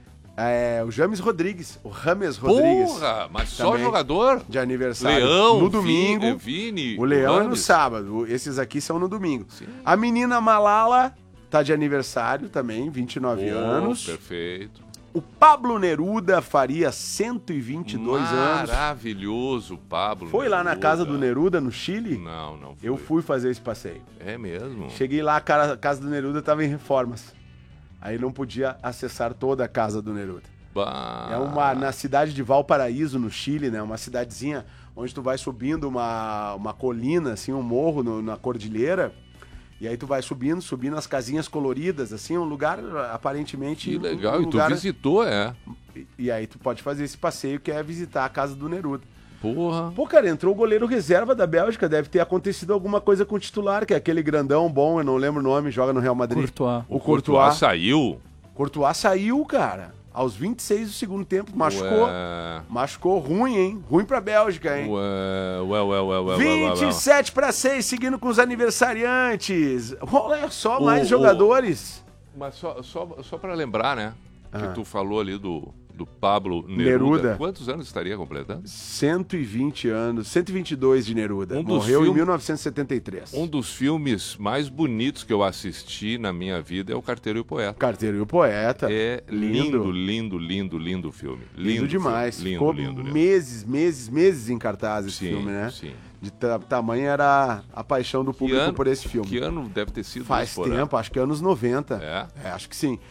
É, o James Rodrigues, o James Rodrigues. Porra, mas só jogador? De aniversário. Leão, no domingo. Vini, o Leão Rames. é no sábado. Esses aqui são no domingo. Sim. A menina Malala tá de aniversário também, vinte e nove oh, anos. Perfeito. O Pablo Neruda faria cento e vinte e dois anos. Maravilhoso, Pablo. Foi lá na casa do Neruda, no Chile? Não, não foi. Eu fui fazer esse passeio. É mesmo? Cheguei lá, a casa do Neruda tava em reformas. Aí não podia acessar toda a casa do Neruda. Bah. É uma na cidade de Valparaíso, no Chile, né? Uma cidadezinha onde tu vai subindo uma, uma colina, assim, um morro no, na cordilheira. E aí tu vai subindo, subindo as casinhas coloridas, assim, um lugar aparentemente... Que legal, um e tu lugar... visitou, é? E, e aí tu pode fazer esse passeio, que é visitar a casa do Neruda. Porra. Pô, cara, entrou o goleiro reserva da Bélgica, deve ter acontecido alguma coisa com o titular, que é aquele grandão bom, eu não lembro o nome, joga no Real Madrid. Courtois. O, o Courtois. Courtois saiu? Courtois saiu, cara. Aos vinte e seis do segundo tempo, machucou. Ué. Machucou ruim, hein? Ruim pra Bélgica, hein? Ué, ué, ué, ué, ué. vinte e sete para seis, seguindo com os aniversariantes. Olha só, o, mais jogadores. O... Mas só, só, só pra lembrar, né? Ah. Que tu falou ali do, do Pablo Neruda. Neruda. Quantos anos estaria completando? cento e vinte anos, cento e vinte e dois de Neruda. Um Morreu filme... em mil novecentos e setenta e três. Um dos filmes mais bonitos que eu assisti na minha vida é O Carteiro e o Poeta. Carteiro e o Poeta. É lindo, lindo, lindo, lindo o filme. Lindo, Lindo demais. Filme. Ficou lindo, lindo, lindo. meses, meses, meses em cartaz esse sim, filme, né? Sim. De tamanho era a paixão do público ano, por esse filme. Que ano deve ter sido? Faz tempo, acho que anos noventa. É? É, acho que sim.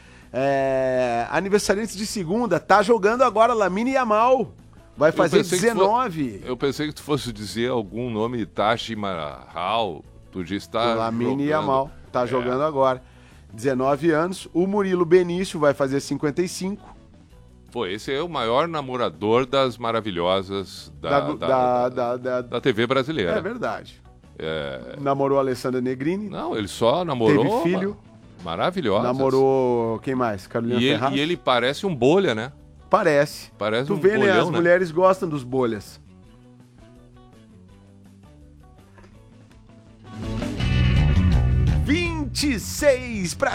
É, aniversariante de segunda, tá jogando agora Lamine Yamal. Vai fazer dezenove. For, eu pensei que tu fosse dizer algum nome, Taj Mahal. Tu disse tá Lamine Yamal, tá é. jogando agora. dezenove anos. O Murilo Benício vai fazer cinquenta e cinco. Pô, esse é o maior namorador das maravilhosas da, da, da, da, da, da, da T V brasileira. É verdade. É... Namorou a Alessandra Negrini. Não, ele só namorou... Teve filho. Maravilhosa. Namorou quem mais? Carolina e ele, Ferraz. E ele parece um bolha, né? Parece. Parece tu um vê, bolhão, né? As né? mulheres gostam dos bolhas. vinte e seis para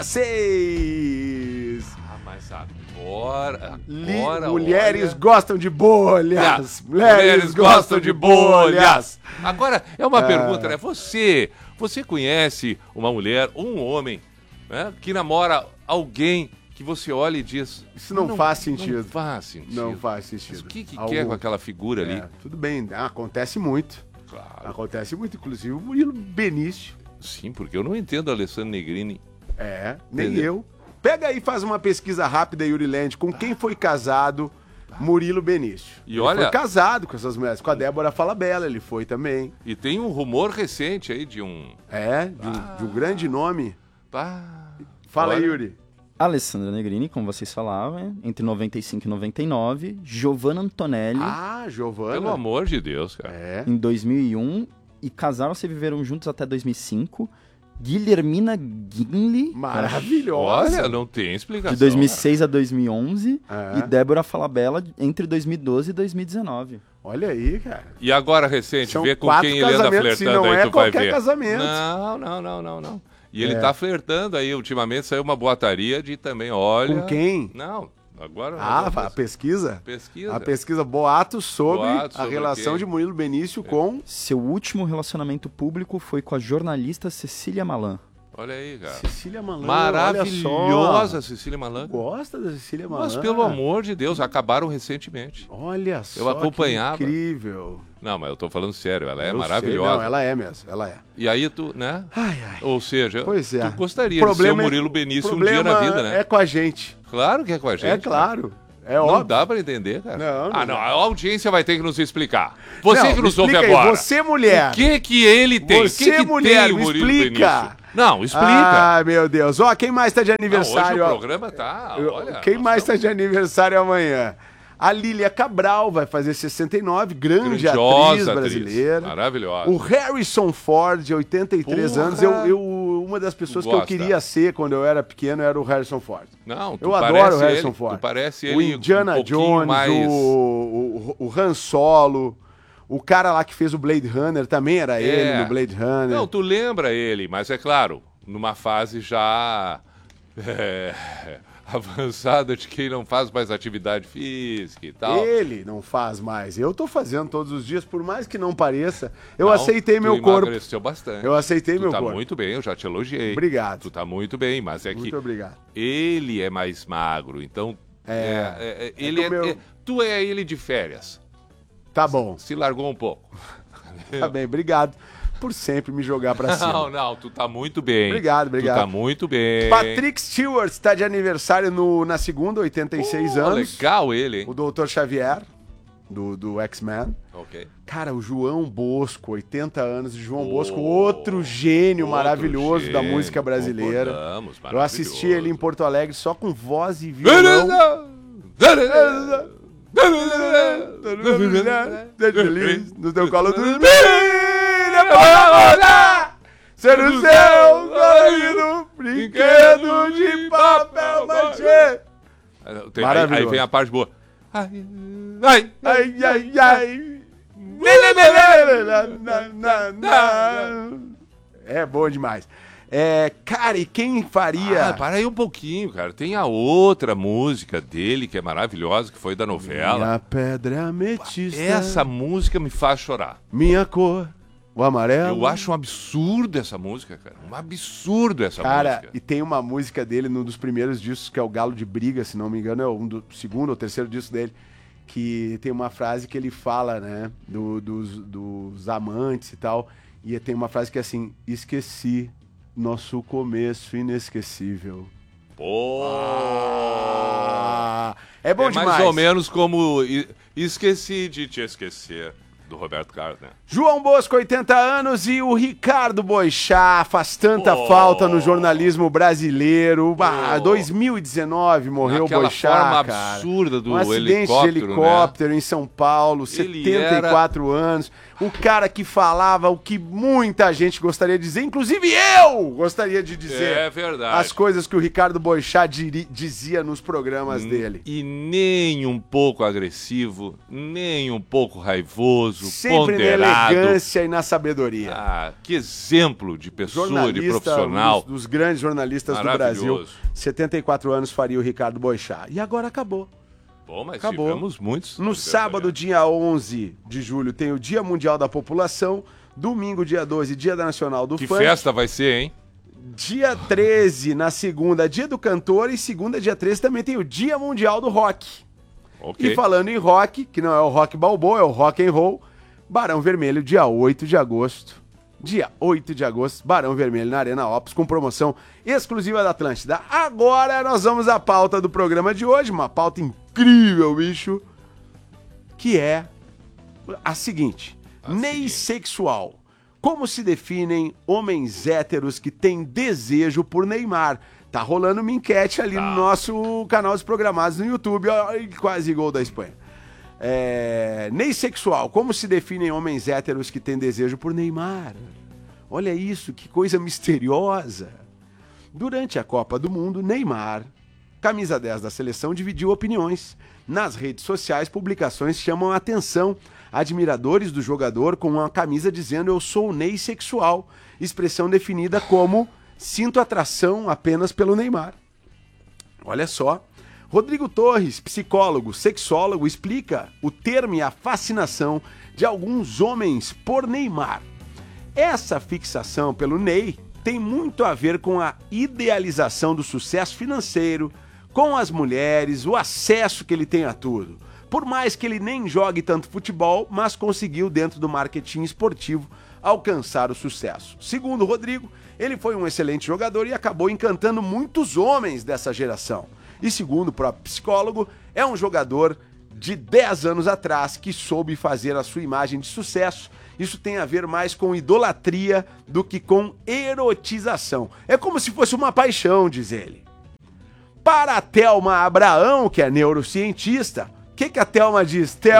seis. Ah, mas agora... Li... agora mulheres olha... gostam de bolhas. Mulheres, mulheres gostam de bolhas. bolhas. Agora, é uma é... pergunta, né? Você, você conhece uma mulher ou um homem, né, que namora alguém que você olha e diz... Isso não, não faz sentido. Não faz sentido. Não faz sentido. Mas o que, que Algum... quer com aquela figura ali? É, tudo bem, acontece muito. Claro. Acontece muito, inclusive o Murilo Benício. Sim, porque eu não entendo a Alessandra Negrini. É, nem Entendeu? eu. Pega aí e faz uma pesquisa rápida, Yuri Land, com quem foi casado Murilo Benício. E ele olha... foi casado com essas mulheres. Com a Débora Falabella, ele foi também. E tem um rumor recente aí de um... É, de um, ah. de um grande nome. Ah. Fala olha... aí, Yuri. Alessandra Negrini, como vocês falavam, entre noventa e cinco e noventa e nove. Giovanna Antonelli. Ah, Giovanna. Pelo amor de Deus, cara. É. Em dois mil e um. E casaram-se e viveram juntos até dois mil e cinco. Guilhermina Ginli. Maravilhosa. Olha, não tem explicação. De dois mil e seis a dois mil e onze. É. E Débora Falabella entre dois mil e doze e dois mil e dezenove. Olha aí, cara. E agora, recente, São vê com quem ele anda flertando não aí, é tu vai ver. Casamento. Não, não, não, não, não. E ele é. tá flertando aí, ultimamente saiu uma boataria de também, olha... Com quem? Não, agora... Ah, a pesquisa? Pesquisa. A pesquisa Boatos sobre Boatos a sobre relação quem? de Murilo Benício é. com... Seu último relacionamento público foi com a jornalista Cecília Malan. Olha aí, cara. Cecília Malan, maravilhosa Cecília Malan. Gosta da Cecília Malan? Mas pelo amor de Deus, acabaram recentemente. Olha só, eu acompanhava. Que incrível. Não, mas eu tô falando sério, ela é eu maravilhosa. Sei, não, ela é mesmo, ela é. E aí tu, né? Ai, ai. Ou seja, pois é. tu gostaria de ser o Murilo Benício um dia na vida, né? É com a gente. Claro que é com a gente. É claro. É não óbvio. dá pra entender, cara. Não, não ah, não. dá. A audiência vai ter que nos explicar. Você não, que nos ouve aí, agora. Você, mulher. O que que ele tem? Você, o que que mulher, tem o me Murilo explica. Benício? Não, explica. Ai, meu Deus. Ó, quem mais tá de aniversário? Não, hoje o programa tá, olha. Quem mais tá de aniversário amanhã? A Lília Cabral vai fazer sessenta e nove, grande Grandiosa atriz brasileira. Atriz. Maravilhosa. O Harrison Ford, de oitenta e três Porra. anos. Eu, eu, uma das pessoas Gosta. que eu queria ser quando eu era pequeno era o Harrison Ford. Não, tu eu adoro o Harrison ele, Ford. Tu parece o ele Indiana um Jones, mais... o, o, o Han Solo. O cara lá que fez o Blade Runner também era é. ele no Blade Runner. Não, tu lembra ele, mas é claro, numa fase já É, avançada de quem não faz mais atividade física e tal. Ele não faz mais. Eu tô fazendo todos os dias, por mais que não pareça. Eu Não, aceitei tu meu corpo. emagreceu bastante. Eu aceitei tu meu tá corpo. muito bem, eu já te elogiei. Obrigado. Tu tá muito bem, mas é Muito que obrigado. ele é mais magro, então É, é, é, é, ele é é, do meu- é- tu é ele de férias. Tá bom. Se largou um pouco. Tá bem, obrigado por sempre me jogar pra cima. Não, não, tu tá muito bem. Obrigado, obrigado. Tu tá muito bem. Patrick Stewart está de aniversário no, na segunda, oitenta e seis Pô, anos. legal ele, hein? O doutor Xavier, do, do X-Men. Ok. Cara, o João Bosco, oitenta anos. O João Oh, Bosco, outro gênio outro maravilhoso da gênio, música brasileira. concordamos, Eu assisti ele em Porto Alegre só com voz e violão. No teu colo dormir, ser o seu colorido brinquedo de papel machê. Tem, aí, Maravilhoso. aí vem a parte boa. Ai, ai, Ai, ai, ai. É bom demais. É, cara, e quem faria... Ah, para aí um pouquinho, cara. Tem a outra música dele que é maravilhosa, que foi da novela. Minha pedra ametista. Essa música me faz chorar. Minha cor, o amarelo. Eu acho um absurdo essa música, cara. Um absurdo essa Cara, música. e tem uma música dele num dos primeiros discos, que é o Galo de Briga, se não me engano, é um do segundo ou terceiro disco dele, que tem uma frase que ele fala, né, do, dos, dos amantes e tal, e tem uma frase que é assim: esqueci nosso começo inesquecível. Pô! Ah, é bom é demais. mais ou menos como I- Esqueci de Te Esquecer, do Roberto Carlos, né? João Bosco, oitenta anos, e o Ricardo Boixá faz tanta Oh. falta no jornalismo brasileiro. Ah, Oh. dois mil e dezenove morreu o Naquela Boixá, forma cara. absurda do um acidente helicóptero, de helicóptero em São Paulo, Ele setenta e quatro anos. O cara que falava o que muita gente gostaria de dizer, inclusive eu gostaria de dizer. É verdade. As coisas que o Ricardo Boixá diri- dizia nos programas dele. E nem um pouco agressivo, nem um pouco raivoso, Sempre ponderado. na elegância e na sabedoria. Ah, que exemplo de pessoa, de Jornalista, profissional. um dos, dos grandes jornalistas do Brasil. Maravilhoso. setenta e quatro anos faria o Ricardo Boixá. E agora acabou. Bom, mas Acabou. tivemos muitos. No sábado, dia onze de julho, tem o Dia Mundial da População. Domingo, dia doze, Dia Nacional do Que Funk. festa vai ser, hein? Dia treze, na segunda, Dia do Cantor. E segunda, dia treze, também tem o Dia Mundial do Rock. Ok. E falando em rock, que não é o rock balboa, é o rock and roll, Barão Vermelho, dia oito de agosto. Dia oito de agosto, Barão Vermelho na Arena Opus, com promoção exclusiva da Atlântida. Agora nós vamos à pauta do programa de hoje, uma pauta incrível, bicho, que é a seguinte: neissexual. Como se definem homens héteros que têm desejo por Neymar? Tá rolando uma enquete ali no nosso canal dos programados no YouTube. Ó, quase gol da Espanha. É, neissexual. Como se definem homens héteros que têm desejo por Neymar? Olha isso, que coisa misteriosa. Durante a Copa do Mundo, Neymar, camisa dez da seleção, dividiu opiniões. Nas redes sociais, publicações chamam a atenção. Admiradores do jogador com uma camisa dizendo "eu sou neissexual", expressão definida como "sinto atração apenas pelo Neymar". Olha só. Rodrigo Torres, psicólogo, sexólogo, explica o termo e a fascinação de alguns homens por Neymar. Essa fixação pelo Ney tem muito a ver com a idealização do sucesso financeiro, com as mulheres, o acesso que ele tem a tudo. Por mais que ele nem jogue tanto futebol, mas conseguiu, dentro do marketing esportivo, alcançar o sucesso. Segundo o Rodrigo, ele foi um excelente jogador e acabou encantando muitos homens dessa geração. E segundo o próprio psicólogo, é um jogador de dez anos atrás que soube fazer a sua imagem de sucesso. Isso tem a ver mais com idolatria do que com erotização. É como se fosse uma paixão, diz ele. Para a Thelma Abraão, que é neurocientista, o que, que a Thelma diz?